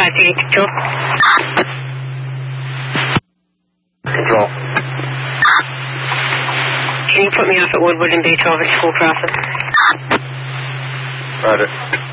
Control. Control. Can you put me off at Woodward and Beethoven School Crossing? Roger.